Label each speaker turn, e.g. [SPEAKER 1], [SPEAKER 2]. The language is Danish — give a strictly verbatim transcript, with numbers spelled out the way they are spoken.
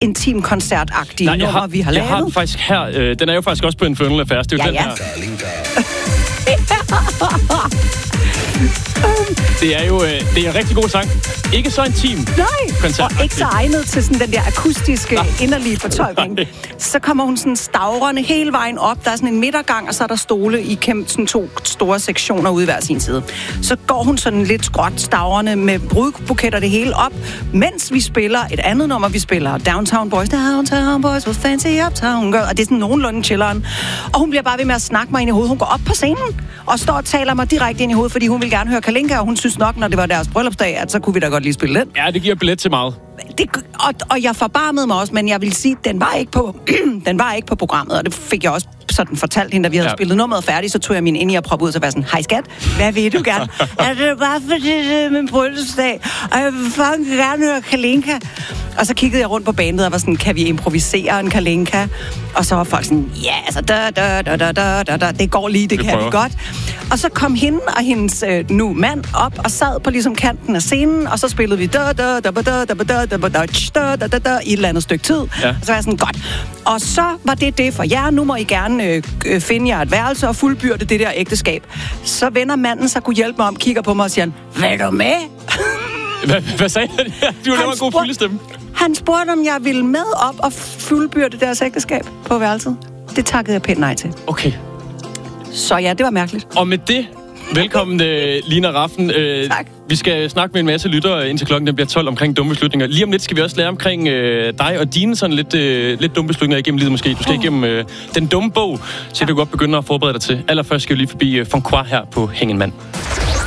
[SPEAKER 1] intimkoncertagtige
[SPEAKER 2] Nej,
[SPEAKER 1] nummer,
[SPEAKER 2] har,
[SPEAKER 1] vi har
[SPEAKER 2] jeg
[SPEAKER 1] lavet.
[SPEAKER 2] har den faktisk her. Øh, den er jo faktisk også på Infernal Affairs. Det er jo
[SPEAKER 1] Ja,
[SPEAKER 2] den
[SPEAKER 1] ja.
[SPEAKER 2] her. Det er jo øh, det er en rigtig god sang. Ikke så intim.
[SPEAKER 1] Nej,
[SPEAKER 2] koncert.
[SPEAKER 1] og ikke så egnet til sådan den der akustiske, Nej. inderlige fortolkning. Nej. Så kommer hun sådan stavrende hele vejen op. Der er sådan en midtergang, og så er der stole i kæmpe, sådan to store sektioner ude i hver sin side. Så går hun sådan lidt skråt stavrende med brudbuketter det hele op, mens vi spiller et andet nummer. Vi spiller Downtown Boys. Downtown Boys with fancy uptown girl. Og det er sådan nogenlunde chilleren. Og hun bliver bare ved med at snakke mig ind i hovedet. Hun går op på scenen og står og taler mig direkte ind i hovedet, fordi hun vil gerne høre Kalinka, og hun synes nok, når det var deres bryllupsdag, at så kunne vi da godt lige spille den.
[SPEAKER 2] Ja, det giver billet til meget.
[SPEAKER 1] Det, og, og jeg forbarmede mig også, men jeg vil sige, den var ikke på, den var ikke på programmet, og det fik jeg også sådan fortalt hende, da vi havde ja. spillet nummeret færdigt, så tog jeg min ind-i-prop ud, og så var sådan, hej skat, hvad vil du gerne? Er det bare fordi det er min bryllupsdag, og jeg vil fucking gerne høre Kalinka. Og så kiggede jeg rundt på bandet og var sådan, kan vi improvisere en Kalinka? Og så var folk sådan, ja, yeah, altså, da, da, da, da, da, da, da, det går lige, det, det kan prøver. vi godt. Og så kom hende og hendes øh, nu mand op og sad på ligesom kanten af scenen, og så spillede vi da, da, da, da, da, da, da, da, da, da, da, da, i et eller andet stykke tid. Ja. Og så var jeg sådan, godt. Og så var det det for jer. Nu må I gerne øh, finde jer et værelse og fuldbyrde det der ægteskab. Så vender manden sig kunne hjælpe mig om, kigger på mig og siger, vil du med?
[SPEAKER 2] Hvad, hvad sagde han? Du laver en god fyldestemme.
[SPEAKER 1] Han spurgte, om jeg ville med op og fuldbyrde deres ægteskab på værelset. Det takkede jeg pænt nej til.
[SPEAKER 2] Okay.
[SPEAKER 1] Så ja, det var mærkeligt.
[SPEAKER 2] Og med det, velkommen øh, Lina Rafn. Øh,
[SPEAKER 1] tak.
[SPEAKER 2] Vi skal snakke med en masse lyttere, indtil klokken bliver tolv, omkring dumme beslutninger. Lige om lidt skal vi også lære omkring øh, dig og dine sådan lidt, øh, lidt dumme beslutninger igennem livet måske. Du skal oh. igennem øh, den dumme bog, så ja. du godt begynde at forberede dig til. Allerførst skal vi lige forbi øh, Foncois her på Hængen Mand.